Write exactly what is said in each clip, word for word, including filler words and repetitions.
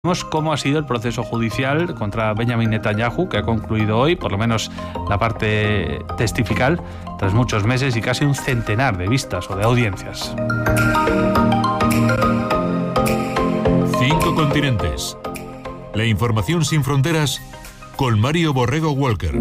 Vemos cómo ha sido el proceso judicial contra Benjamin Netanyahu, que ha concluido hoy, por lo menos la parte testifical, tras muchos meses y casi un centenar de vistas o de audiencias. Cinco continentes. La información sin fronteras con Mario Borrego Walker.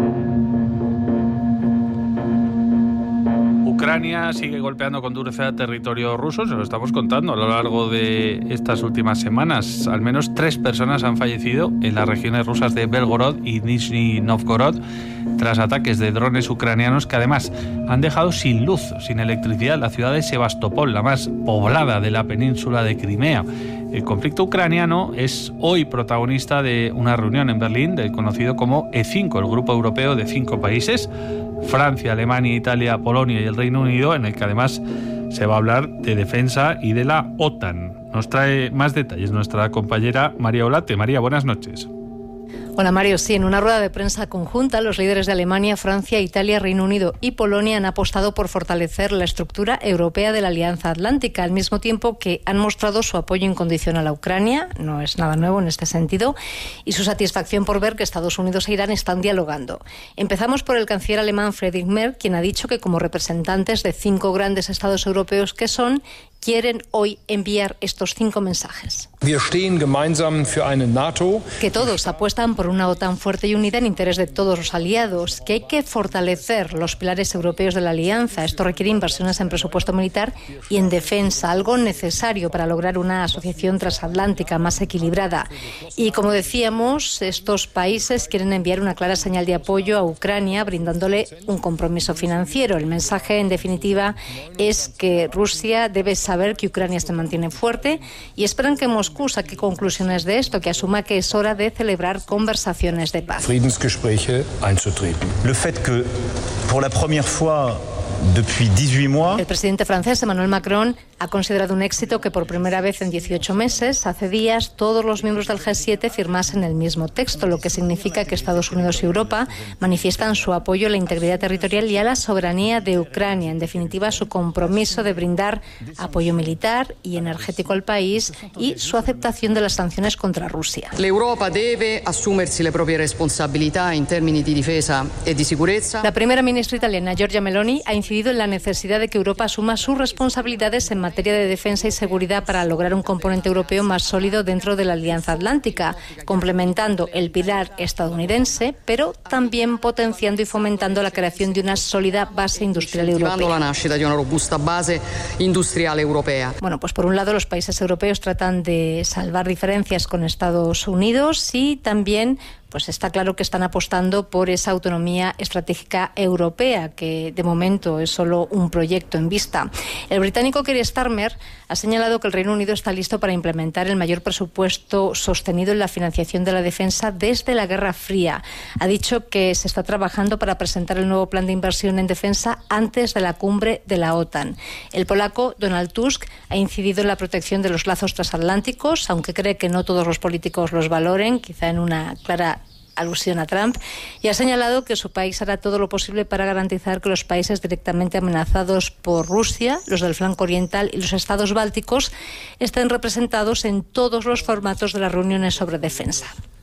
Ucrania sigue golpeando con dureza territorio ruso, se lo estamos contando a lo largo de estas últimas semanas. Al menos tres personas han fallecido en las regiones rusas de Belgorod y Nizhny Novgorod tras ataques de drones ucranianos que además han dejado sin luz, sin electricidad, la ciudad de Sebastopol, la más poblada de la península de Crimea. El conflicto ucraniano es hoy protagonista de una reunión en Berlín del conocido como E cinco, el grupo europeo de cinco países, Francia, Alemania, Italia, Polonia y el Reino Unido, en el que además se va a hablar de defensa y de la OTAN. Nos trae más detalles nuestra compañera María Olate. María, buenas noches. Hola Mario, sí, en una rueda de prensa conjunta, los líderes de Alemania, Francia, Italia, Reino Unido y Polonia han apostado por fortalecer la estructura europea de la Alianza Atlántica, al mismo tiempo que han mostrado su apoyo incondicional a Ucrania, no es nada nuevo en este sentido, y su satisfacción por ver que Estados Unidos e Irán están dialogando. Empezamos por el canciller alemán Friedrich Merz, quien ha dicho que como representantes de cinco grandes estados europeos que son, quieren hoy enviar estos cinco mensajes. Wir stehen gemeinsam für eine NATO. Que todos apuestan por una OTAN fuerte y unida en interés de todos los aliados, que hay que fortalecer los pilares europeos de la alianza. Esto requiere inversiones en presupuesto militar y en defensa, algo necesario para lograr una asociación transatlántica más equilibrada. Y como decíamos, estos países quieren enviar una clara señal de apoyo a Ucrania, brindándole un compromiso financiero. El mensaje, en definitiva, es que Rusia debe saber que Ucrania se mantiene fuerte y esperan que Moscú saque conclusiones de esto, que asuma que es hora de celebrar conversaciones de paz. Friedensgespräche einzutreten. Le fait que, pour la première fois depuis dix-huit mois, el presidente francés Emmanuel Macron ha considerado un éxito que por primera vez en dieciocho meses, hace días, todos los miembros del G siete firmasen el mismo texto, lo que significa que Estados Unidos y Europa manifiestan su apoyo a la integridad territorial y a la soberanía de Ucrania, en definitiva su compromiso de brindar apoyo militar y energético al país y su aceptación de las sanciones contra Rusia. L'Europa deve assumersi le proprie responsabilità in termini di difesa e di sicurezza. La primera ministra italiana, Giorgia Meloni, ha incidido en la necesidad de que Europa asuma sus responsabilidades en materia de defensa y seguridad para lograr un componente europeo más sólido dentro de la Alianza Atlántica, complementando el pilar estadounidense, pero también potenciando y fomentando la creación de una sólida base industrial europea. La nascita di una robusta base industriale europea. Bueno, pues por un lado los países europeos tratan de salvar diferencias con Estados Unidos y también pues está claro que están apostando por esa autonomía estratégica europea, que de momento es solo un proyecto en vista. El británico Keir Starmer ha señalado que el Reino Unido está listo para implementar el mayor presupuesto sostenido en la financiación de la defensa desde la Guerra Fría. Ha dicho que se está trabajando para presentar el nuevo plan de inversión en defensa antes de la cumbre de la OTAN. El polaco Donald Tusk ha incidido en la protección de los lazos transatlánticos, aunque cree que no todos los políticos los valoren, quizá en una clara alusión a Trump, y ha señalado que su país hará todo lo posible para garantizar que los países directamente amenazados por Rusia, los del flanco oriental y los estados bálticos, estén representados en todos los formatos de las reuniones sobre defensa.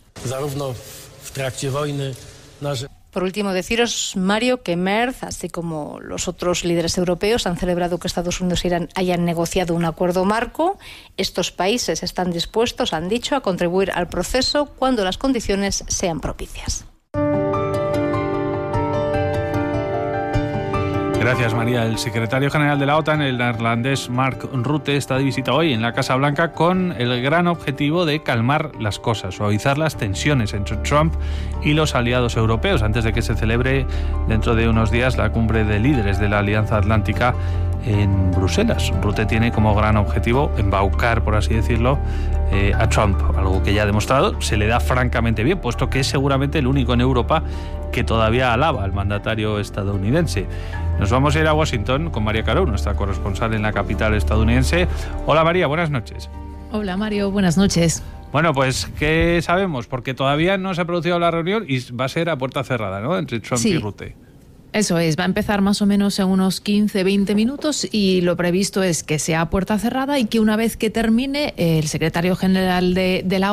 Por último, deciros, Mario, que Merz, así como los otros líderes europeos, han celebrado que Estados Unidos e Irán hayan negociado un acuerdo marco. Estos países están dispuestos, han dicho, a contribuir al proceso cuando las condiciones sean propicias. Gracias, María. El secretario general de la OTAN, el neerlandés Mark Rutte, está de visita hoy en la Casa Blanca con el gran objetivo de calmar las cosas, suavizar las tensiones entre Trump y los aliados europeos antes de que se celebre dentro de unos días la cumbre de líderes de la Alianza Atlántica en Bruselas. Rutte tiene como gran objetivo embaucar, por así decirlo, eh, a Trump, algo que ya ha demostrado se le da francamente bien, puesto que es seguramente el único en Europa que todavía alaba al mandatario estadounidense. Nos vamos a ir a Washington con María Caró, nuestra corresponsal en la capital estadounidense. Hola María, buenas noches. Hola Mario, buenas noches. Bueno, pues, ¿qué sabemos? Porque todavía no se ha producido la reunión y va a ser a puerta cerrada, ¿no?, entre Trump sí. y Rutte. Eso es, va a empezar más o menos en unos quince, veinte minutos y lo previsto es que sea a puerta cerrada y que una vez que termine el secretario general de, de la